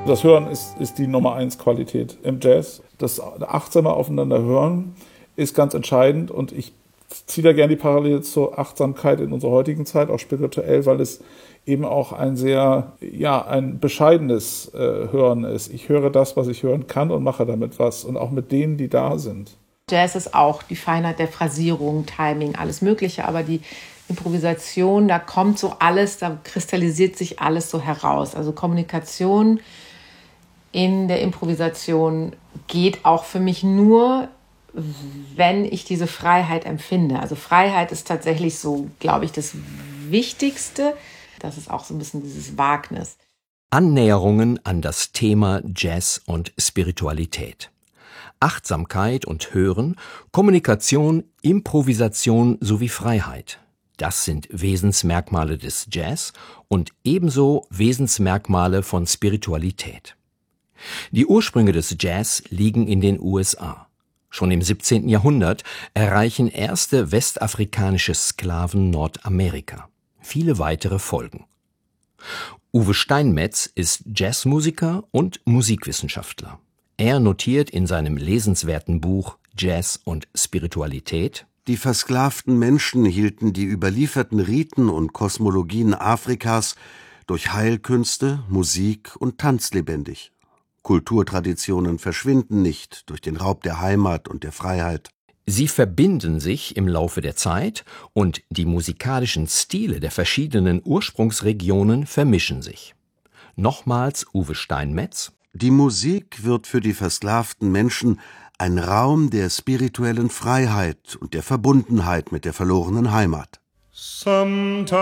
Das Hören ist die Nummer 1 Qualität im Jazz. Das achtsame Aufeinander hören ist ganz entscheidend und ich ziehe da gerne die Parallele zur Achtsamkeit in unserer heutigen Zeit, auch spirituell, weil es eben auch ein ein bescheidenes Hören ist. Ich höre das, was ich hören kann und mache damit was und auch mit denen, die da sind. Jazz ist auch die Feinheit der Phrasierung, Timing, alles Mögliche, aber die Improvisation, da kommt so alles, da kristallisiert sich alles so heraus. Also Kommunikation in der Improvisation geht auch für mich nur, wenn ich diese Freiheit empfinde. Also Freiheit ist tatsächlich so, glaube ich, das Wichtigste. Das ist auch so ein bisschen dieses Wagnis. Annäherungen an das Thema Jazz und Spiritualität. Achtsamkeit und Hören, Kommunikation, Improvisation sowie Freiheit. Das sind Wesensmerkmale des Jazz und ebenso Wesensmerkmale von Spiritualität. Die Ursprünge des Jazz liegen in den USA. Schon im 17. Jahrhundert erreichen erste westafrikanische Sklaven Nordamerika. Viele weitere folgen. Uwe Steinmetz ist Jazzmusiker und Musikwissenschaftler. Er notiert in seinem lesenswerten Buch Jazz und Spiritualität: Die versklavten Menschen hielten die überlieferten Riten und Kosmologien Afrikas durch Heilkünste, Musik und Tanz lebendig. Kulturtraditionen verschwinden nicht durch den Raub der Heimat und der Freiheit. Sie verbinden sich im Laufe der Zeit und die musikalischen Stile der verschiedenen Ursprungsregionen vermischen sich. Nochmals Uwe Steinmetz: Die Musik wird für die versklavten Menschen ein Raum der spirituellen Freiheit und der Verbundenheit mit der verlorenen Heimat. Sometimes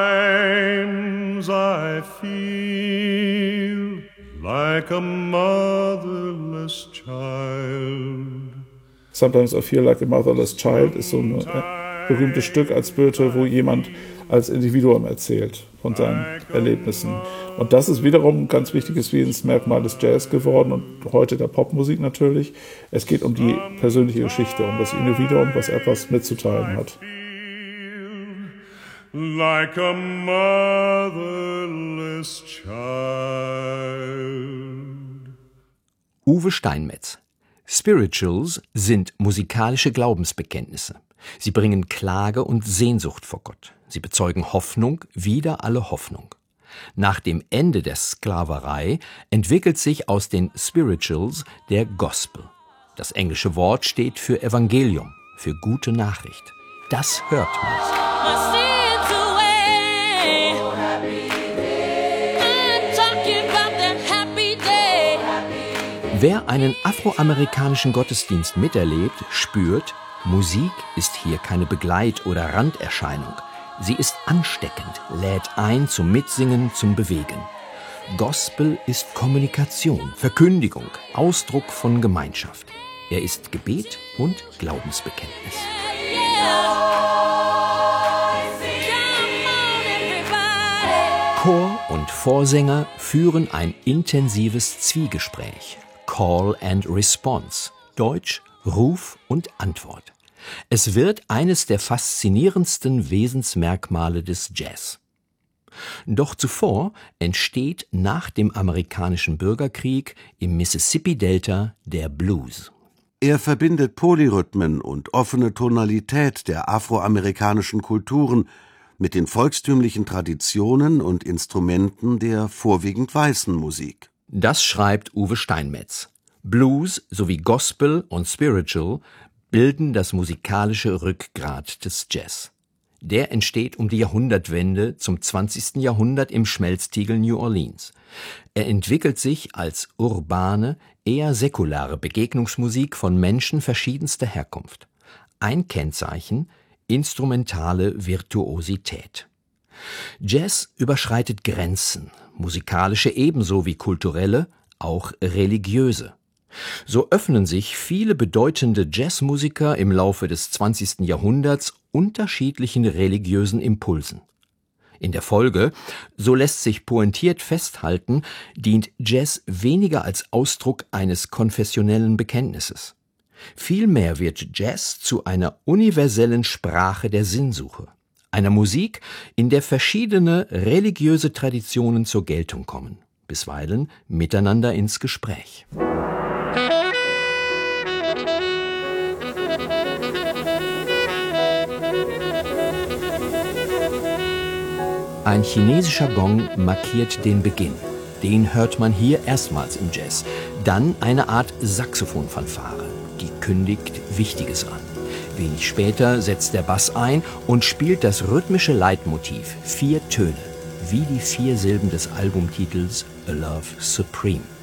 I feel like a motherless child. Sometimes I Feel Like a Motherless Child ist so ein berühmtes Stück als Goethe, wo jemand als Individuum erzählt von seinen Erlebnissen. Und das ist wiederum ein ganz wichtiges Wesensmerkmal des Jazz geworden und heute der Popmusik natürlich. Es geht um die persönliche Geschichte, um das Individuum, was etwas mitzuteilen hat. Like a motherless child. Uwe Steinmetz: Spirituals sind musikalische Glaubensbekenntnisse. Sie bringen Klage und Sehnsucht vor Gott. Sie bezeugen Hoffnung, wider alle Hoffnung. Nach dem Ende der Sklaverei entwickelt sich aus den Spirituals der Gospel. Das englische Wort steht für Evangelium, für gute Nachricht. Das hört man. Wer einen afroamerikanischen Gottesdienst miterlebt, spürt, Musik ist hier keine Begleit- oder Randerscheinung. Sie ist ansteckend, lädt ein zum Mitsingen, zum Bewegen. Gospel ist Kommunikation, Verkündigung, Ausdruck von Gemeinschaft. Er ist Gebet und Glaubensbekenntnis. Chor und Vorsänger führen ein intensives Zwiegespräch. Call and Response, Deutsch Ruf und Antwort. Es wird eines der faszinierendsten Wesensmerkmale des Jazz. Doch zuvor entsteht nach dem amerikanischen Bürgerkrieg im Mississippi-Delta der Blues. Er verbindet Polyrhythmen und offene Tonalität der afroamerikanischen Kulturen mit den volkstümlichen Traditionen und Instrumenten der vorwiegend weißen Musik. Das schreibt Uwe Steinmetz. Blues sowie Gospel und Spiritual bilden das musikalische Rückgrat des Jazz. Der entsteht um die Jahrhundertwende zum 20. Jahrhundert im Schmelztiegel New Orleans. Er entwickelt sich als urbane, eher säkulare Begegnungsmusik von Menschen verschiedenster Herkunft. Ein Kennzeichen: instrumentale Virtuosität. Jazz überschreitet Grenzen, musikalische ebenso wie kulturelle, auch religiöse. So öffnen sich viele bedeutende Jazzmusiker im Laufe des 20. Jahrhunderts unterschiedlichen religiösen Impulsen. In der Folge, so lässt sich pointiert festhalten, dient Jazz weniger als Ausdruck eines konfessionellen Bekenntnisses. Vielmehr wird Jazz zu einer universellen Sprache der Sinnsuche, einer Musik, in der verschiedene religiöse Traditionen zur Geltung kommen. bisweilen miteinander ins Gespräch. Ein chinesischer Gong markiert den Beginn. Den hört man hier erstmals im Jazz. Dann eine Art Saxophonfanfare, die kündigt Wichtiges an. Wenig später setzt der Bass ein und spielt das rhythmische Leitmotiv, 4 Töne, wie die 4 Silben des Albumtitels A Love Supreme.